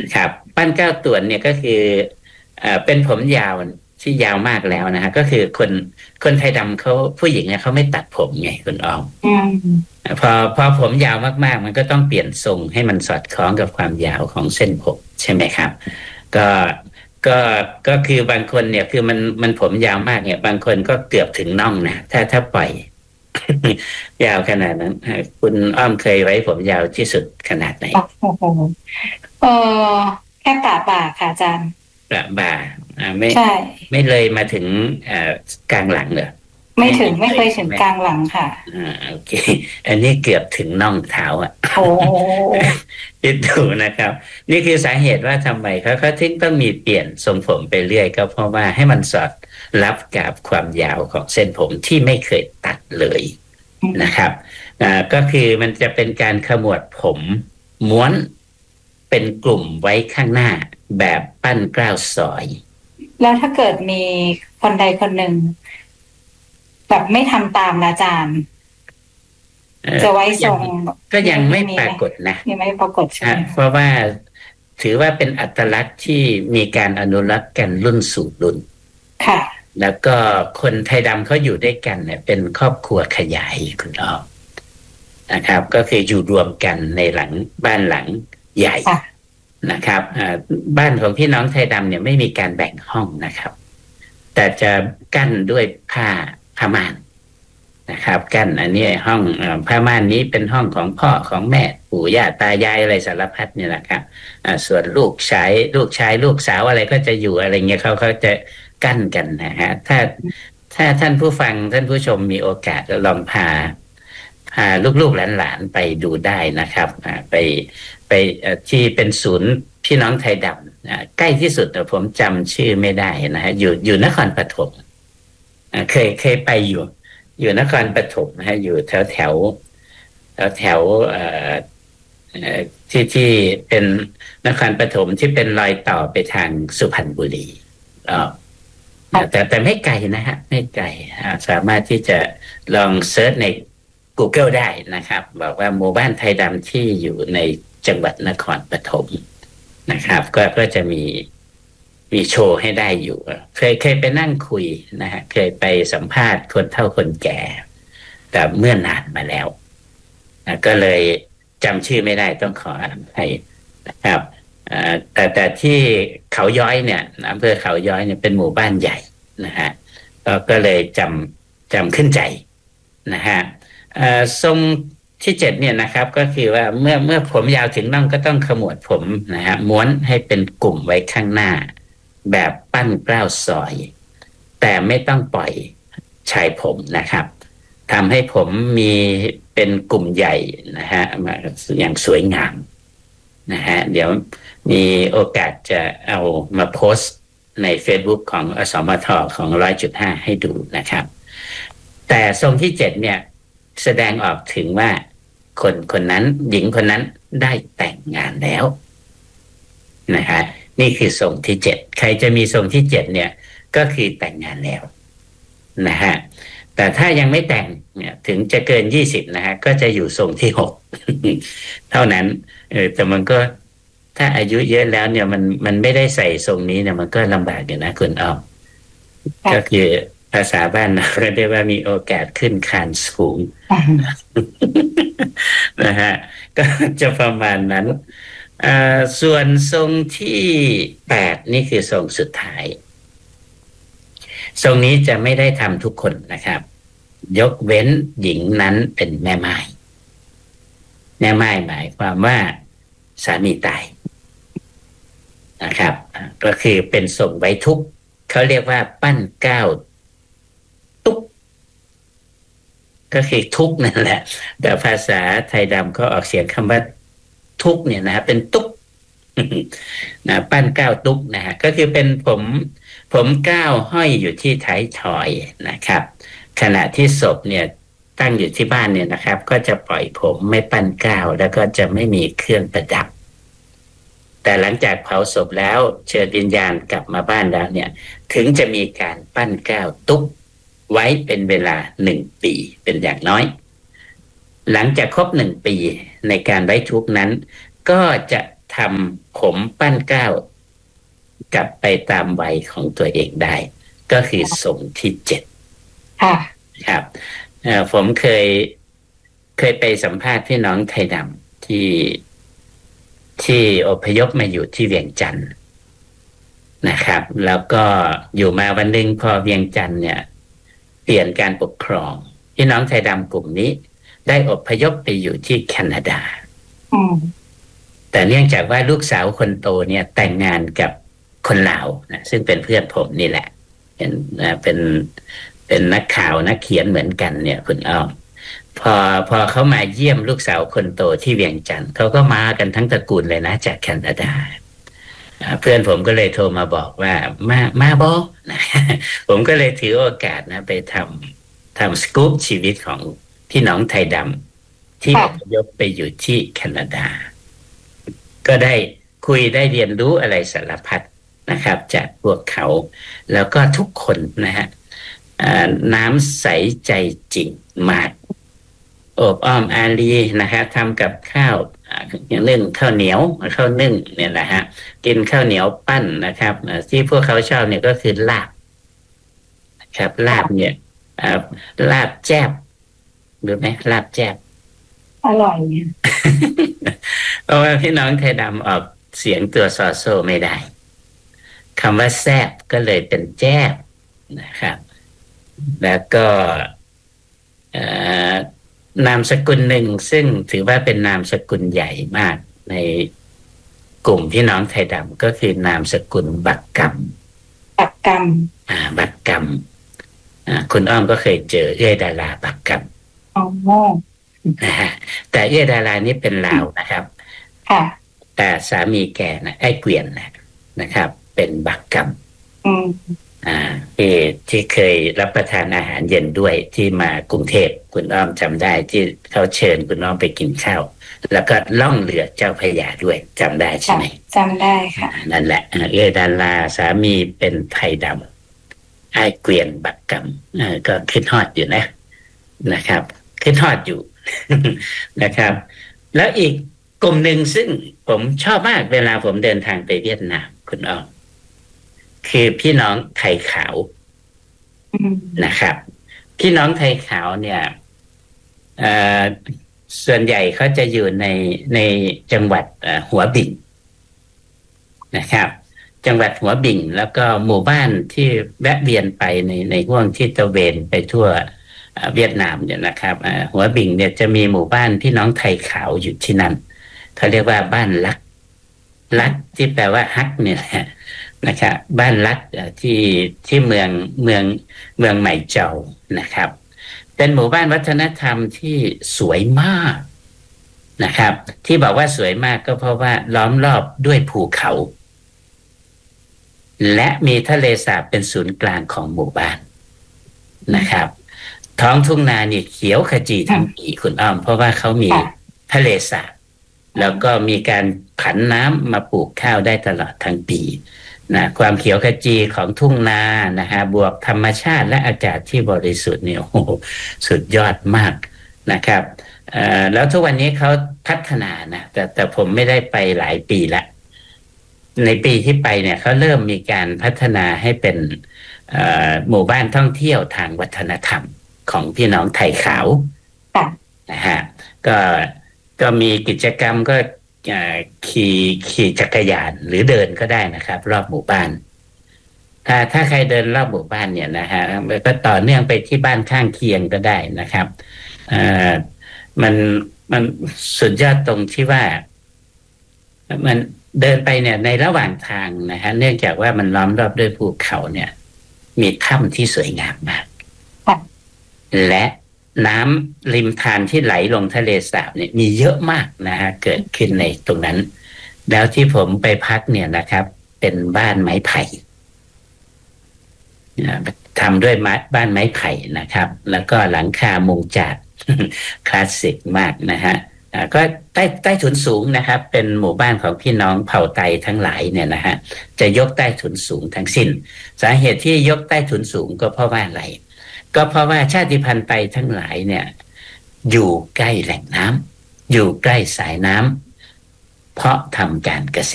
ครับปั้นเก้าต่วนเนี่ยก็คือเป็นผมยาวที่ยาวมากแล้วนะฮะก็คือคนไทยดำเขาผู้หญิงเนี่ยเขาไม่ตัดผมไงคุณออมอืมพอผมยาวมากๆมันก็ต้องเปลี่ยนทรงให้มันสอดคล้องกับความยาวของเส้นผมใช่ไหมครับก็ก็ก็คือบางคนเนี่ยคือมันผมยาวมากเนี่ยบางคนก็เกือบถึงน่องนะถ้าปล่อยยาวขนาดนั้นคุณอ้อมเคยไว้ผมยาวที่สุดขนาดไหนโอ้โหเออแค่ประบ่าค่ะอาจารย์ประบ่าไม่ใช่ไม่เลยมาถึงกลางหลังเหรอไม่ถึงไม่เคไม่เลยใช่ไหมยถึงกลางหลังค่ะโอเคอันนี้เกือบถึงน่องเท้าอ่ะโอ้คิดดูนะครับนี่คือสาเหตุว่าทำไมเขาถึงต้องมีเปลี่ยนทรงผมไปเรื่อยก็เพราะว่าให้มันสอดรับกับความยาวของเส้นผมที่ไม่เคยตัดเลยนะครับก็คือมันจะเป็นการขมวดผมม้วนเป็นกลุ่มไว้ข้างหน้าแบบปั้นเกล้าซอยแล้วถ้าเกิดมีคนใดคนหนึ่งแบบไม่ทำตามนะอาจารย์จะไว้ก็ยังทรงก็มียังไม่มีไหมปรากฏนะยังไม่ปรากฏใช่ไหมเพราะว่าถือว่าเป็นอัตลักษณ์ที่มีการอนุรักษ์กันรุ่นสู่รุ่นค่ะแล้วก็คนไทยดำเขาอยู่ด้วยกันเนี่ยเป็นครอบครัวขยายคุณอ้อมนะครับก็คืออยู่รวมกันในหลังบ้านหลังใหญ่ค่ะนะครับบ้านของพี่น้องไทยดำเนี่ยไม่มีการแบ่งห้องนะครับแต่จะกั้นด้วยผ้าม่าน นะครับกั้นอันนี้ห้องผ้าม่านนี้เป็นห้องของพ่อของแม่ปู่ย่าตายายอะไรสารพัดเนี่ยแหละครับส่วนลูกชายลูกสาวอะไรก็จะอยู่อะไรเงี้ยเขาจะกั้นกันนะฮะถ้าท่านผู้ฟังท่านผู้ชมมีโอกาสลองพาลูกๆหลานๆไปดูได้นะครับไปที่เป็นศูนย์พี่น้องไทยดำใกล้ที่สุดผมจำชื่อไม่ได้นะฮะอยู่นครปฐมเคยไปอยู่นครปฐมนะฮะอยู่แถวที่เป็นนครปฐมที่เป็นรอยต่อไปทางสุพรรณบุรีอ่าแต่ไม่ไกลนะฮะไม่ไกลสามารถที่จะลองเซิร์ชใน Google ได้นะครับบอกว่าหมู่บ้านไทยดำที่อยู่ในจังหวัดนครปฐมนะครับก็จะมีโชว์ให้ได้อยู่เคยไปนั่งคุยนะฮะเคยไปสัมภาษณ์คนเฒ่าคนแก่แต่เมื่อนานมาแล้วก็เลยจำชื่อไม่ได้ต้องขออภัยนะครับแต่ที่เขาย้อยเนี่ยอำเภอเขาย้อยเนี่ยเป็นหมู่บ้านใหญ่นะฮะก็เลยจำขึ้นใจนะฮะทรงที่เจ็ดเนี่ยนะครับก็คือว่าเมื่อผมยาวถึงน่องก็ต้องขมวดผมนะฮะม้วนให้เป็นกลุ่มไว้ข้างหน้าแบบปั้นเกล้าซอยแต่ไม่ต้องปล่อยชายผมนะครับทำให้ผมมีเป็นกลุ่มใหญ่นะฮะมาอย่างสวยงามนะฮะเดี๋ยวมีโอกาสจะเอามาโพสต์ใน Facebook ของอสมทของ100.5ให้ดูนะครับแต่ทรงที่เจ็ดเนี่ยแสดงออกถึงว่าคนนั้นหญิงคนนั้นได้แต่งงานแล้วนะฮะนี่คือทรงที่เจ็ดใครจะมีทรงที่เจ็ดเนี่ยก็คือแต่งงานแล้วนะฮะแต่ถ้ายังไม่แต่งเนี่ยถึงจะเกิน20นะฮะก็จะอยู่ทรงที่6เท่านั้นแต่มันก็ถ้าอายุเยอะแล้วเนี่ยมันไม่ได้ใส่ทรงนี้เนี่ยมันก็ลำบากอยู่นะคุณอ้อมก็ค่ะคือภาษาบ้านเราก็เรียกว่ามีโอกาสขึ้นคานสูง นะฮะก็จะประมาณนั้นส่วนทรงที่8นี่คือทรงสุดท้ายทรงนี้จะไม่ได้ทำทุกคนนะครับยกเว้นหญิงนั้นเป็นแม่ไม้หมายความว่าสามีตายนะครับก็คือเป็นทรงไว้ทุกข์เขาเรียกว่าปั้นเกล้าตุ๊กก็คือทุกข์นั่นแหละแต่ภาษาไทยดำก็ออกเสียงคำว่าทุกข์เนี่ยนะเป็นตุ๊กนะปั้นเกล้าตุ๊กนะฮะก็คือเป็นผมเกล้าห้อยอยู่ที่ท้ายทอยนะครับขณะที่ศพเนี่ยตั้งอยู่ที่บ้านเนี่ยนะครับก็จะปล่อยผมไม่ปั้นเกล้าแล้วก็จะไม่มีเครื่องประดับแต่หลังจากเผาศพแล้วเชิญวิญญาณกลับมาบ้านแล้วเนี่ยถึงจะมีการปั้นเกล้าตุ๊กไว้เป็นเวลา1 ปีเป็นอย่างน้อยหลังจากครบ1 ปีในการไว้ทุกข์นั้นก็จะทำผมปั้นเกล้ากลับไปตามวัยของตัวเองได้ก็คือส่งที่7ครับผมเคยไปสัมภาษณ์พี่น้องไทยดำที่อพยพมาอยู่ที่เวียงจันทร์นะครับแล้วก็อยู่มาวันหนึ่งพอเวียงจันทร์เนี่ยเปลี่ยนการปกครองพี่น้องไทยดำกลุ่มนี้ได้อพยพไปอยู่ที่แคนาดาแต่เนื่องจากว่าลูกสาวคนโตเนี่ยแต่งงานกับคนลาวนะซึ่งเป็นเพื่อนผมนี่แหละเป็นนักข่าวนักเขียนเหมือนกันเนี่ยคุณอ้อมพอเขามาเยี่ยมลูกสาวคนโตที่เวียงจันทร์เขาก็มากันทั้งตระกูลเลยนะจากแคนาดาเพื่อนผมก็เลยโทรมาบอกว่ามาบอนะผมก็เลยถือโอกาสนะไปทำสกู๊ปชีวิตของพี่น้องไทยดำที่อพยพไปอยู่ที่แคนาดาก็ได้คุยได้เรียนรู้อะไรสารพัดนะครับจากพวกเขาแล้วก็ทุกคนนะฮะน้ำใสใจจริงมากอบอ้อมอารีนะครับทำกับข้าวอย่างนึ่งข้าวเหนียวข้าวนึ่งเนี่ยนะฮะกินข้าวเหนียวปั้นนะครับที่พวกเขาชอบเนี่ยก็คือลาบครับลาบเนี่ยลาบแจ๊บรู้ไหมลาบแจ๊บอร่อยเพราะว่าพี่น้องไทยดำออกเสียงตัวซอโซไม่ได้คำว่าแซบก็เลยเป็นแจ๊บนะครับแล้วก็นามสกุลหนึ่งซึ่งถือว่าเป็นนามสกุลใหญ่มากในกลุ่มพี่น้องไทยดำก็คือนามสกุลบักกำบักกำคุณอ้อมก็เคยเจอเอื้อยดาราบักกำนะฮะแต่เอื้อยดารานี่เป็นลาวนะครับแต่สามีแกนะไอ้เกวียนนะครับเป็นบักกำที่เคยรับประทานอาหารเย็นด้วยที่มากรุงเทพคุณอ้อมจำได้ที่เขาเชิญคุณอ้อมไปกินข้าวแล้วก็ล่องเรือเจ้าพระยาด้วยจำได้ใช่ไหมจำได้ค่ะนั่นแหละเอื้อยดาราสามีเป็นไทยดำไอ้เกวียนบักกำก็คิดฮอดอยู่นะครับคิดฮอดอยู่ นะครับแล้วอีกกลุ่มหนึ่งซึ่งผมชอบมากเวลาผมเดินทางไปเวียดนามคุณอ้อมคือพี่น้องไทยขาวนะครับพี่น้องไทยขาวเนี่ยส่วนใหญ่เขาจะอยู่ในจังหวัดหัวบิ่งนะครับจังหวัดหัวบิ่งแล้วก็หมู่บ้านที่แวะเวียนไปในห่วงที่ตะเวนไปทั่วเวียดนามเนี่ยนะครับหัวบิ่งเนี่ยจะมีหมู่บ้านพี่น้องไทยขาวอยู่ที่นั่นเขาเรียกว่าบ้านลักที่แปลว่าฮักเนี่ยแหละนะครับบ้านลักที่เมืองใหม่เจ้านะครับเป็นหมู่บ้านวัฒนธรรมที่สวยมากนะครับที่บอกว่าสวยมากก็เพราะว่าล้อมรอบด้วยภูเขาและมีทะเลสาบเป็นศูนย์กลางของหมู่บ้านนะครับท้องทุ่งนานี่เขียวขจีทั้งปีคุณอ้อมเพราะว่าเขามีทะเลสาบแล้วก็มีการผันน้ำมาปลูกข้าวได้ตลอดทั้งปีนะความเขียวขจีของทุ่งนานะฮะบวกธรรมชาติและอากาศที่บริสุทธิ์เนี่ยโอ้สุดยอดมากนะครับแล้วทุกวันนี้เขาพัฒนานะแต่ผมไม่ได้ไปหลายปีละในปีที่ไปเนี่ยเขาเริ่มมีการพัฒนาให้เป็นหมู่บ้านท่องเที่ยวทางวัฒนธรรมของพี่น้องไทยขาวนะฮะก็มีกิจกรรมก็ขี่จักรยานหรือเดินก็ได้นะครับรอบหมู่บ้านถ้าใครเดินรอบหมู่บ้านเนี่ยนะฮะก็ต่อเนื่องไปที่บ้านข้างเคียงก็ได้นะครับมันสุดยอดตรงที่ว่ามันเดินไปเนี่ยในระหว่างทางนะฮะเนื่องจากว่ามันล้อมรอบด้วยภูเขาเนี่ยมีถ้ำที่สวยงามมากและน้ำริมทานที่ไหลลงทะเลสาบเนี่ยมีเยอะมากนะฮะเกิดขึ้นในตรงนั้นแล้วที่ผมไปพักเนี่ยนะครับเป็นบ้านไม้ไผ่ทำด้วยบ้านไม้ไผ่นะครับแล้วก็หลังคามุงจากคลาสสิกมากนะฮะก็ใต้ถุนสูงนะครับเป็นหมู่บ้านของพี่น้องเผ่าไตทั้งหลายเนี่ยนะฮะจะยกใต้ถุนสูงทั้งสิ้นสาเหตุที่ยกใต้ถุนสูงก็เพราะว่าอะไรก็เพราะว่าชาติพันธุ์ไตทั้งหลายเนี่ยอยู่ใกล้แหล่งน้ำอยู่ใกล้สายน้ำเพาะทำการเกษ